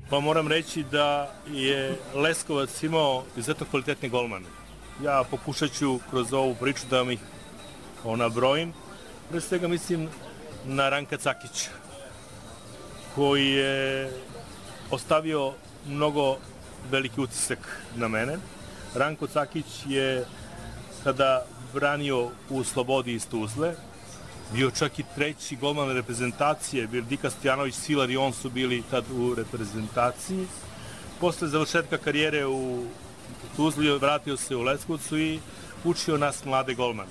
Pa moram reći da je Leskovac imao izuzetno kvalitetne golmane. Ja pokušat ću kroz ovu priču da vam ih nabrojim. Pre svega mislim na Ranka Cakića, koji je ostavio mnogo veliki utisak na mene. Ranko Cakić je, kada branio u Slobodi iz Tuzle, bio čak i treći golman reprezentacije, Dika Stojanović, Silar i on su bili tad u reprezentaciji. Posle završetka karijere u Tuzli vratio se u Leskovcu i učio nas mlade golmane.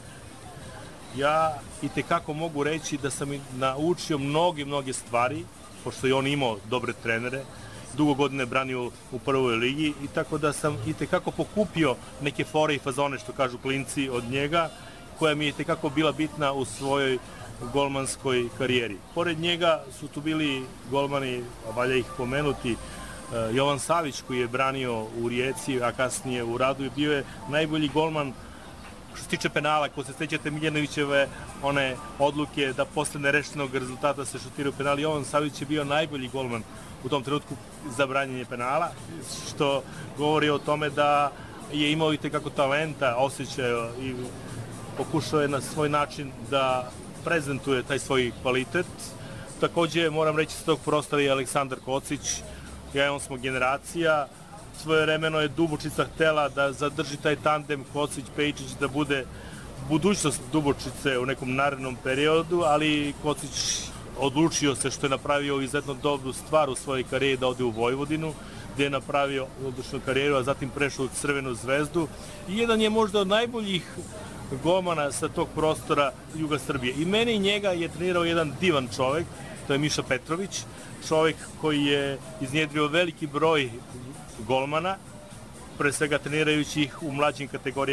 Ja i tekako mogu reći da sam naučio mnoge stvari, pošto je on imao dobre trenere, dugo godine branio u prvoj ligi i tako da sam i tekako pokupio neke fore i fazone, što kažu klinci, od njega, koja mi je tekako bila bitna u svojoj golmanskoj karijeri. Pored njega su tu bili golmani, valja ih pomenuti, Jovan Savić, koji je branio u Rijeci, a kasnije u Radu, bio je najbolji golman što se tiče penala. Ko se sećate Miljanovićeve one odluke da posle nerešenog rezultata se šutiraju penali, Jovan Savić je bio najbolji golman u tom trenutku za branjenje penala, što govori o tome da je imao i tekako talenta, osjećaja i pokušao je na svoj način da prezentuje taj svoj kvalitet. Takođe, moram reći, s tog prostora je Aleksandar Kocić, ja i on smo generacija. Svojevremeno je Dubočica htela da zadrži taj tandem Kocić-Pejčić, da bude budućnost Dubočice u nekom narednom periodu, ali Kocić odlučio se, što je napravio izuzetno dobru stvar u svojoj karijeri, da ode u Vojvodinu, gde je napravio odličnu karijeru, a zatim prešao u Crvenu zvezdu. I jedan je možda od najboljih golmana sa tog prostora juga Srbije. I mene i njega je trenirao jedan divan čovek, to je Miša Petrović, čovek koji je iznjedrio veliki broj golmana, pre svega trenirajući ih u mlađim kategorijama.